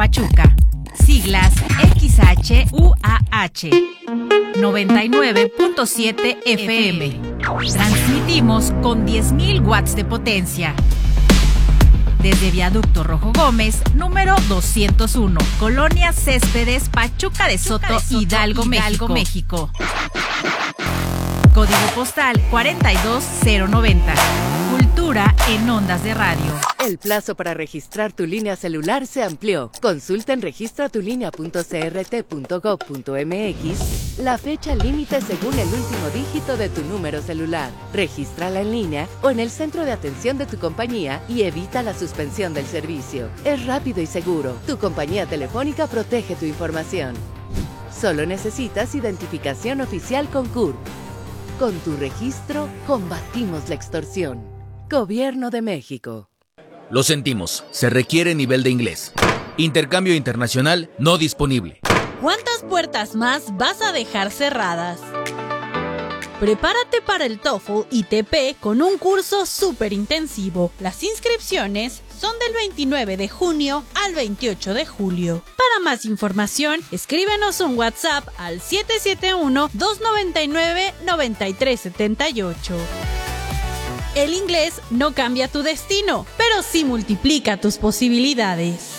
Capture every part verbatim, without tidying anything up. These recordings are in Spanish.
Pachuca. Siglas X H U A H. noventa y nueve punto siete F M. Transmitimos con diez mil watts de potencia. Desde Viaducto Rojo Gómez, número doscientos uno, Colonia Céspedes, Pachuca de Soto, Pachuca de Soto Hidalgo, Hidalgo, México. México. Código postal cuarenta y dos cero noventa. Cultura en ondas de radio. El plazo para registrar tu línea celular se amplió. Consulta en registratulínea punto c r t punto gob punto m x la fecha límite según el último dígito de tu número celular. Regístrala en línea o en el centro de atención de tu compañía y evita la suspensión del servicio. Es rápido y seguro. Tu compañía telefónica protege tu información. Solo necesitas identificación oficial con C U R P. Con tu registro, combatimos la extorsión. Gobierno de México. Lo sentimos, se requiere nivel de inglés. Intercambio internacional no disponible. ¿Cuántas puertas más vas a dejar cerradas? Prepárate para el TOEFL I T P con un curso súper intensivo. Las inscripciones son del veintinueve de junio al veintiocho de julio. Para más información, escríbenos un WhatsApp al siete siete uno, dos nueve nueve, nueve tres siete ocho. El inglés no cambia tu destino, pero sí multiplica tus posibilidades.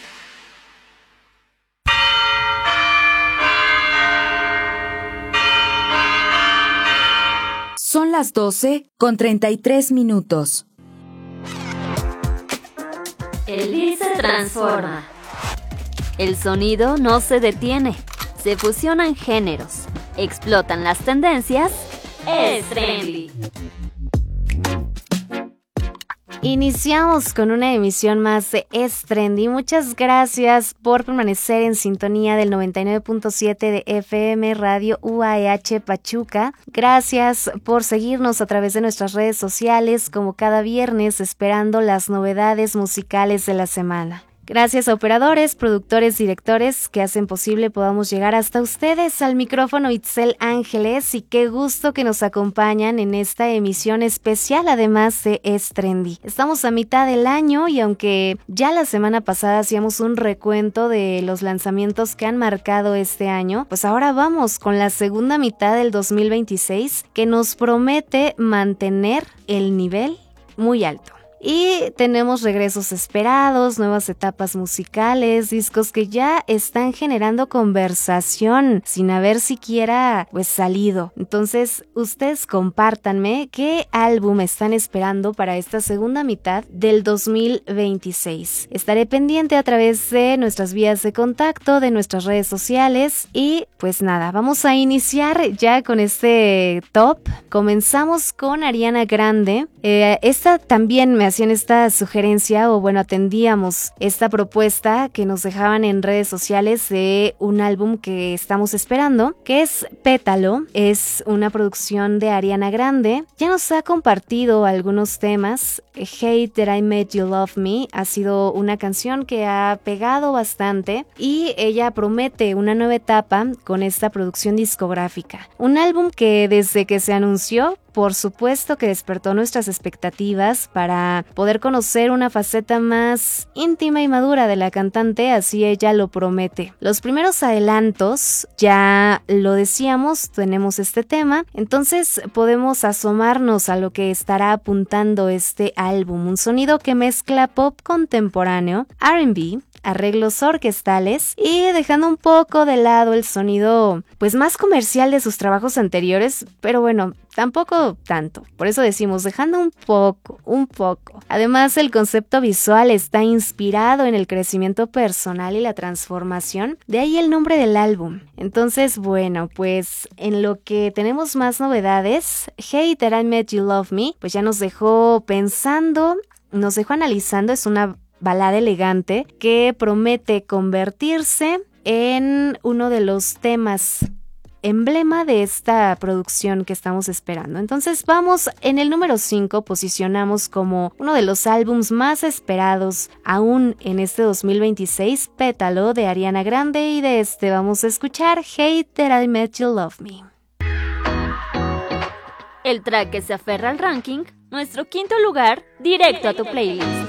Son las doce con treinta y tres minutos. El beat se transforma. El sonido no se detiene. Se fusionan géneros. Explotan las tendencias. Es trendy. Iniciamos con una emisión más de Es Trendy. Muchas gracias por permanecer en sintonía del noventa y nueve punto siete de F M Radio U A H Pachuca. Gracias por seguirnos a través de nuestras redes sociales, como cada viernes, esperando las novedades musicales de la semana. Gracias a operadores, productores, directores que hacen posible podamos llegar hasta ustedes. Al micrófono Itzel Ángeles, y qué gusto que nos acompañan en esta emisión especial, además de Es Trendy. Estamos a mitad del año y aunque ya la semana pasada hacíamos un recuento de los lanzamientos que han marcado este año, pues ahora vamos con la segunda mitad del dos mil veintiséis, que nos promete mantener el nivel muy alto. Y tenemos regresos esperados, nuevas etapas musicales, discos que ya están generando conversación sin haber siquiera pues salido. Entonces, ustedes compártanme qué álbum están esperando para esta segunda mitad del dos mil veintiséis. Estaré pendiente a través de nuestras vías de contacto, de nuestras redes sociales y pues nada, vamos a iniciar ya con este top. Comenzamos con Ariana Grande. Eh, esta también me hacían esta sugerencia, o bueno, atendíamos esta propuesta que nos dejaban en redes sociales de un álbum que estamos esperando, que es Pétalo. Es una producción de Ariana Grande. Ya nos ha compartido algunos temas. Hate That I Made You Love Me ha sido una canción que ha pegado bastante y ella promete una nueva etapa con esta producción discográfica. Un álbum que desde que se anunció, por supuesto que despertó nuestras expectativas para poder conocer una faceta más íntima y madura de la cantante, así ella lo promete. Los primeros adelantos, ya lo decíamos, tenemos este tema, entonces podemos asomarnos a lo que estará apuntando este álbum, un sonido que mezcla pop contemporáneo, R and B, arreglos orquestales y dejando un poco de lado el sonido pues más comercial de sus trabajos anteriores, pero bueno, tampoco tanto, por eso decimos dejando un poco, un poco. Además, el concepto visual está inspirado en el crecimiento personal y la transformación, de ahí el nombre del álbum. Entonces, bueno, pues en lo que tenemos más novedades, Hey That I Made You Love Me, pues ya nos dejó pensando, nos dejó analizando, es una balada elegante que promete convertirse en uno de los temas emblema de esta producción que estamos esperando. Entonces vamos en el número cinco, posicionamos como uno de los álbums más esperados aún en este dos mil veintiséis, Pétalo de Ariana Grande, y de este vamos a escuchar Hate That I Made You Love Me. El track que se aferra al ranking, nuestro quinto lugar, directo a tu playlist.